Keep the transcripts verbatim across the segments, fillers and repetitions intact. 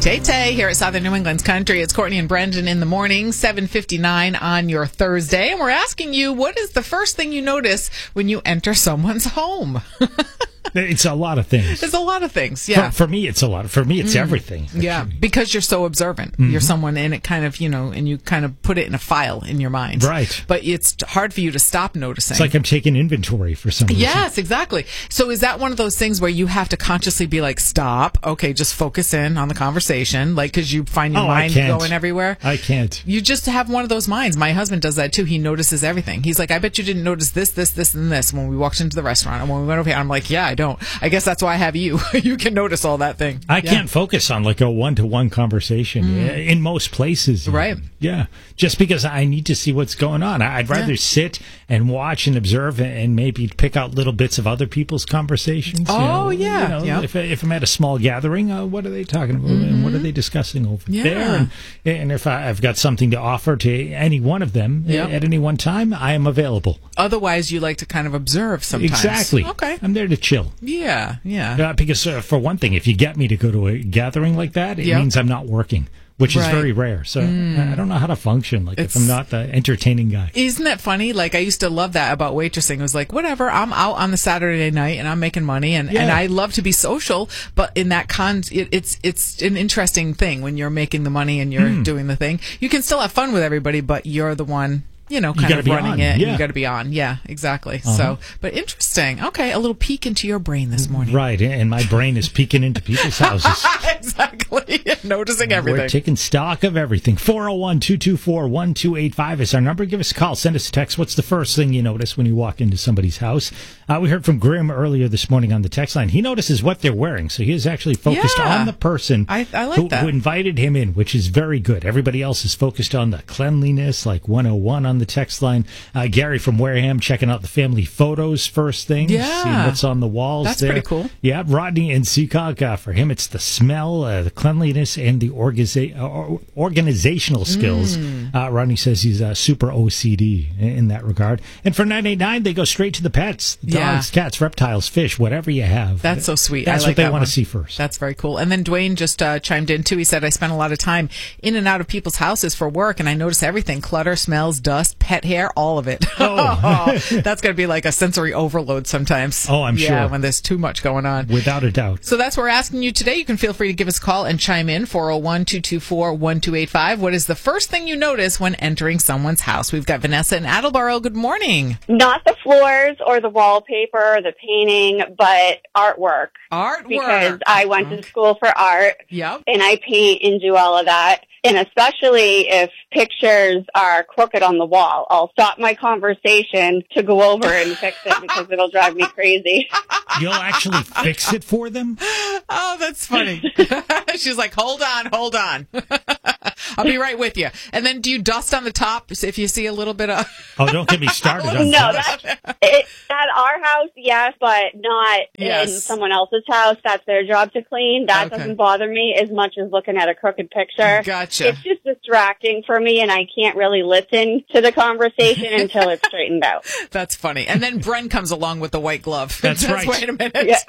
Tay-Tay here at Southern New England's Country. It's Courtney and Brendan in the morning, seven fifty-nine on your Thursday. And we're asking you, what is the first thing you notice when you enter someone's home? It's a lot of things. It's a lot of things, yeah. For, for me, it's a lot. For me, it's mm. everything. Actually. Yeah, because you're so observant. Mm-hmm. You're someone, and it kind of, you know, and you kind of put it in a file in your mind. Right. But it's hard for you to stop noticing. It's like I'm taking inventory for some reason. Yes, exactly. So is that one of those things where you have to consciously be like, stop, okay, just focus in on the conversation, like, because you find your oh, mind I can't. going everywhere? I can't. You just have one of those minds. My husband does that, too. He notices everything. He's like, I bet you didn't notice this, this, this, and this when we walked into the restaurant. And when we went over here, I'm like, yeah, I don't. I guess that's why I have you. You can notice all that thing. I yeah. can't focus on like a one-to-one conversation mm. in most places. Right. Yeah. Just because I need to see what's going on. I'd rather yeah. sit and watch and observe and maybe pick out little bits of other people's conversations. Oh, you know, yeah. You know, yep. if, if I'm at a small gathering, uh, what are they talking about mm-hmm. and what are they discussing over yeah. there? And, and if I, I've got something to offer to any one of them yep. at any one time, I am available. Otherwise, you like to kind of observe sometimes. Exactly. Okay. I'm there to chill. Yeah, yeah. Uh, because uh, for one thing, if you get me to go to a gathering like that, it yep. means I'm not working, which right. is very rare. So mm. I don't know how to function like it's, if I'm not the entertaining guy. Isn't that funny? Like, I used to love that about waitressing. It was like, whatever, I'm out on the Saturday night and I'm making money, and, yeah. and I love to be social, but in that con, it, it's it's an interesting thing when you're making the money and you're mm. doing the thing. You can still have fun with everybody, but you're the one, you know, kind you of running on. it. Yeah. You got to be on. Yeah, exactly. Uh-huh. So, but interesting. Okay, a little peek into your brain this morning. Right, and my brain is peeking into people's houses. Exactly. Noticing everything. We're taking stock of everything. four oh one, two two four, one two eight five is our number. Give us a call. Send us a text. What's the first thing you notice when you walk into somebody's house? Uh, we heard from Grim earlier this morning on the text line. He notices what they're wearing, so he is actually focused yeah. on the person I, I like who, that. who invited him in, which is very good. Everybody else is focused on the cleanliness, like one oh one on the text line. Uh, Gary from Wareham checking out the family photos first thing, yeah. seeing what's on the walls. That's there. pretty cool. Yeah, Rodney and Seacock, uh, for him it's the smell, uh, the cleanliness, and the organiza- uh, organizational skills. Mm. Uh, Rodney says he's uh, super O C D in, in that regard. And for nine eight nine, they go straight to the pets. Dogs, yeah. cats, reptiles, fish, whatever you have. That's so sweet. That's I like what they that want one. to see first. That's very cool. And then Dwayne just uh, chimed in, too. He said, I spend a lot of time in and out of people's houses for work, and I notice everything. Clutter, smells, dust, pet hair, all of it. Oh. That's going to be like a sensory overload sometimes. Oh, I'm yeah, sure. Yeah, when there's too much going on. Without a doubt. So that's what we're asking you today. You can feel free to give us a call and chime in, four oh one, two two four, one two eight five. What is the first thing you notice when entering someone's house? We've got Vanessa in Attleboro. Good morning. Not the floors or the wallpaper or the painting, but artwork. Artwork. Because I went okay. to school for art. Yep. And I paint and do all of that. And especially if pictures are crooked on the wall, I'll stop my conversation to go over and fix it because it'll drive me crazy. You'll actually fix it for them? Oh, that's funny. She's like, hold on, hold on. I'll be right with you. And then do you dust on the top if you see a little bit of... Oh, don't get me started on No, dust. that, it, at our house, yes, but not yes. in someone else's house. That's their job to clean. That okay. doesn't bother me as much as looking at a crooked picture. Gotcha. It's just distracting for me, and I can't really listen to the conversation until it's straightened out. That's funny. And then Bren comes along with the white glove. That's Says, right. Wait a minute. Yeah.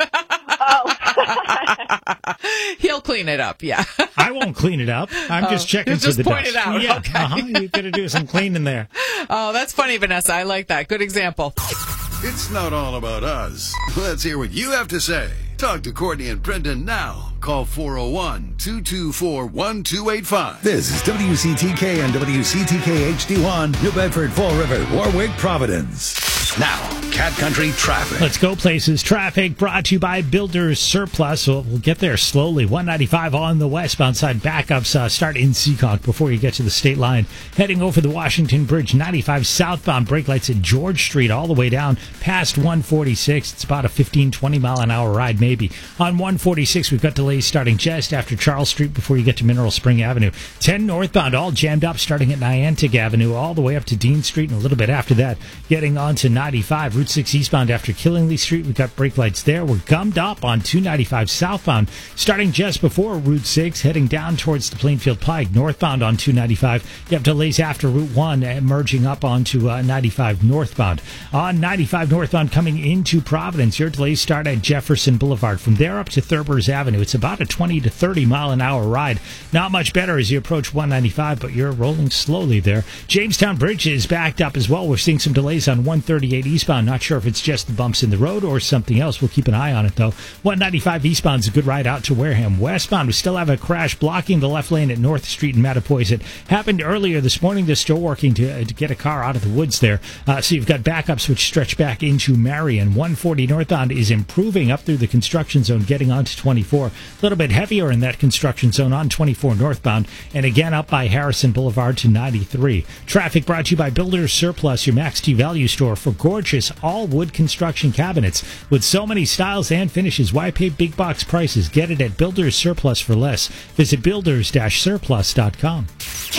Oh. He'll clean it up, yeah. I won't clean it up. I'm oh, just checking for just the point dust. it out. Yeah, okay. uh-huh. You got to do some cleaning there. Oh, that's funny, Vanessa. I like that. Good example. It's not all about us. Let's hear what you have to say. Talk to Courtney and Brendan now. Call four oh one, two two four, one two eight five. This is W C T K and W C T K H D one, New Bedford, Fall River, Warwick, Providence. Now, Cat Country Traffic. Let's go places. Traffic brought to you by Builders Surplus. We'll, we'll get there slowly. one ninety-five on the westbound side. Backups uh, start in Seacock before you get to the state line. Heading over the Washington Bridge. ninety-five southbound. Brake lights at George Street all the way down past one forty-six. It's about a fifteen, twenty mile an hour ride maybe. On one forty-six, we've got delays starting just after Charles Street before you get to Mineral Spring Avenue. ten northbound, all jammed up starting at Niantic Avenue all the way up to Dean Street and a little bit after that. Getting on to nine ninety-five. Route six eastbound after Killingly Street. We've got brake lights there. We're gummed up on two ninety-five southbound, starting just before Route six, heading down towards the Plainfield Pike. Northbound on two ninety-five. You have delays after Route one, merging up onto uh, ninety-five northbound. On ninety-five northbound coming into Providence, your delays start at Jefferson Boulevard. From there up to Thurbers Avenue, it's about a twenty to thirty mile an hour ride. Not much better as you approach one ninety-five, but you're rolling slowly there. Jamestown Bridge is backed up as well. We're seeing some delays on one thirty-eight eastbound. Not sure if it's just the bumps in the road or something else. We'll keep an eye on it, though. one ninety-five eastbound is a good ride out to Wareham. Westbound, we still have a crash blocking the left lane at North Street in Mattapoise. It happened earlier this morning. They're still working to, uh, to get a car out of the woods there. Uh, so you've got backups which stretch back into Marion. one forty northbound is improving up through the construction zone, getting onto twenty-four. A little bit heavier in that construction zone on twenty-four northbound, and again up by Harrison Boulevard to ninety-three. Traffic brought to you by Builders Surplus, your Max T Value store for gorgeous all-wood construction cabinets. With so many styles and finishes, why pay big box prices? Get it at Builders Surplus for less. Visit builders dash surplus dot com.